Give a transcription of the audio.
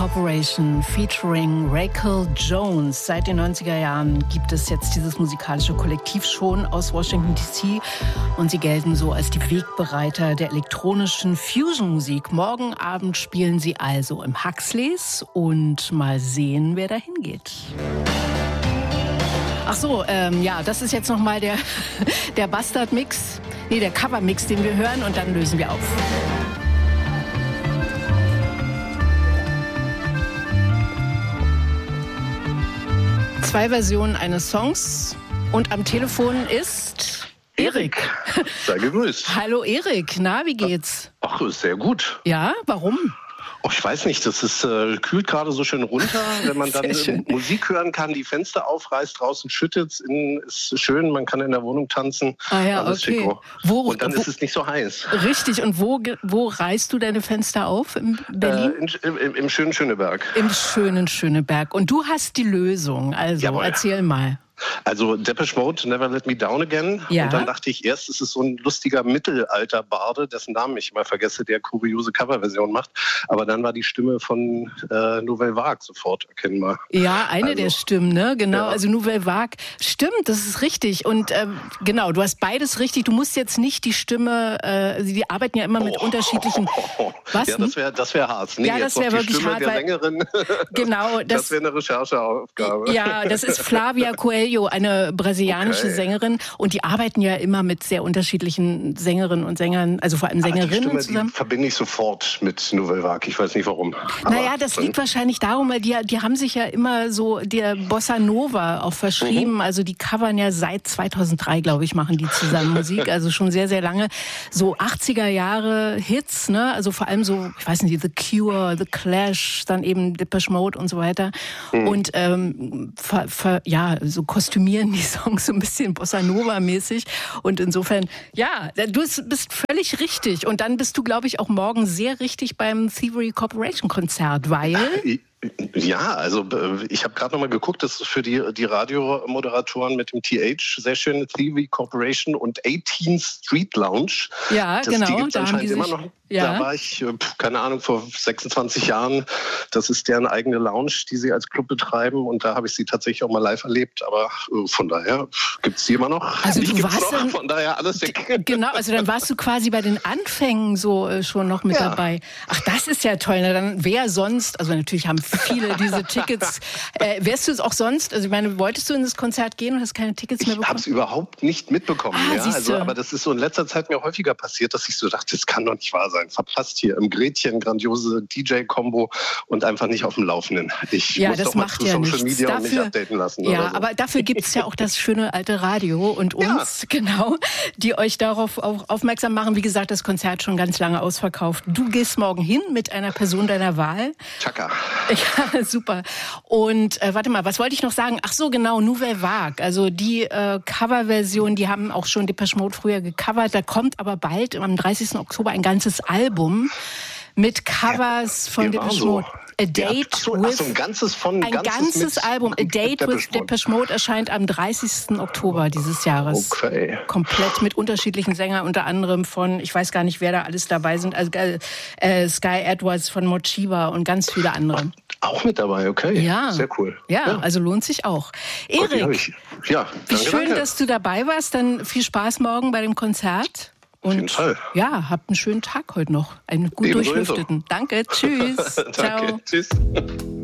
Corporation featuring Rachel Jones. Seit den 90er Jahren gibt es jetzt dieses musikalische Kollektiv schon aus Washington D.C. und sie gelten so als die Wegbereiter der elektronischen Fusion-Musik. Morgen Abend spielen sie also im Huxleys und mal sehen, wer da hingeht. Ach so, ja, das ist jetzt nochmal der Bastard-Mix, der Cover-Mix, den wir hören und dann lösen wir auf. Zwei Versionen eines Songs und am Telefon ist Erik. Sei gegrüßt. Hallo Erik, na, wie geht's? Ach, sehr gut. Ja, warum? Oh, ich weiß nicht, das ist kühlt gerade so schön runter, wenn man dann Musik hören kann, die Fenster aufreißt, draußen schüttet, innen ist schön, man kann in der Wohnung tanzen. Ah ja, alles okay. Und dann ist es nicht so heiß. Richtig, und wo reißt du deine Fenster auf in Berlin? Im schönen Schöneberg. Im schönen Schöneberg. Und du hast die Lösung, also Jawohl. Erzähl mal. Also Depeche Mode, Never Let Me Down Again. Ja. Und dann dachte ich erst, es ist so ein lustiger Mittelalter-Barde, dessen Namen ich immer vergesse, der kuriose Coverversion macht. Aber dann war die Stimme von Nouvelle Vague sofort erkennbar. Ja, eine der Stimmen, ne? Genau, ja. Also Nouvelle Vague. Stimmt, das ist richtig. Und genau, du hast beides richtig. Du musst jetzt nicht die Stimme, die arbeiten ja immer mit unterschiedlichen... Was? Ja, das wär hart. Nee, ja, das wäre wirklich Stimme hart. Der Sängerin. Genau. Das wäre eine Rechercheaufgabe. Ja, das ist Flavia Coelho, eine brasilianische Sängerin. Und die arbeiten ja immer mit sehr unterschiedlichen Sängerinnen und Sängern, also vor allem Sängerinnen die zusammen. Die verbinde ich sofort mit Nouvelle Vague. Ich weiß nicht warum. Naja, das liegt wahrscheinlich darum, weil die haben sich ja immer so der Bossa Nova auch verschrieben. Mhm. Also die covern ja seit 2003, glaube ich, machen die zusammen Musik. Also schon sehr, sehr lange. So 80er Jahre Hits, ne? Also vor allem so, ich weiß nicht, The Cure, The Clash, dann eben Depeche Mode und so weiter. Mhm. Und so kostümieren die Songs so ein bisschen Bossa Nova-mäßig. Und insofern, ja, du bist völlig richtig. Und dann bist du, glaube ich, auch morgen sehr richtig beim Thievery Corporation Konzert, weil... Ja, also ich habe gerade noch mal geguckt, das ist für die Radiomoderatoren mit dem TH sehr schön, Thievery Corporation und 18th Street Lounge. Ja, genau. Die gibt's anscheinend immer noch. Ja. Da war ich, keine Ahnung, vor 26 Jahren. Das ist deren eigene Lounge, die sie als Club betreiben. Und da habe ich sie tatsächlich auch mal live erlebt. Aber von daher gibt's die immer noch. Also du warst noch, von daher alles weg. Genau, also dann warst du quasi bei den Anfängen so schon noch mit dabei. Ach, das ist ja toll. Na, dann wer sonst, also natürlich haben viele diese Tickets. Wärst du es auch sonst, also ich meine, wolltest du in das Konzert gehen und hast keine Tickets mehr bekommen? Ich habe es überhaupt nicht mitbekommen. Aber das ist so in letzter Zeit mir häufiger passiert, dass ich so dachte, das kann doch nicht wahr sein. Verpasst hier im Gretchen, grandiose DJ-Kombo und einfach nicht auf dem Laufenden. Ich muss das doch mal macht zu Social Media und mich updaten lassen. Ja, oder so. Aber dafür gibt es ja auch das schöne alte Radio und uns, genau, die euch darauf auch aufmerksam machen. Wie gesagt, das Konzert schon ganz lange ausverkauft. Du gehst morgen hin mit einer Person deiner Wahl. Chaka. Ja, super. Und warte mal, was wollte ich noch sagen? Ach so, genau, Nouvelle Vague. Also die Coverversion, die haben auch schon Depeche Mode früher gecovert. Da kommt aber bald am 30. Oktober ein ganzes Album mit Covers von Depeche Mode. A Date ein ganzes Album. A Date with Depeche Mode erscheint am 30. Oktober dieses Jahres. Okay. Komplett mit unterschiedlichen Sängern, unter anderem von, ich weiß gar nicht, wer da alles dabei sind, also Sky Edwards von Mochiba und ganz viele andere. Auch mit dabei, okay. Ja. Sehr cool. Ja, also lohnt sich auch. Erik, wie schön, dass du dabei warst. Dann viel Spaß morgen bei dem Konzert. Und auf jeden Fall. Ja, habt einen schönen Tag heute noch. Einen gut durchlüfteten. Danke, tschüss. Danke, ciao. Tschüss.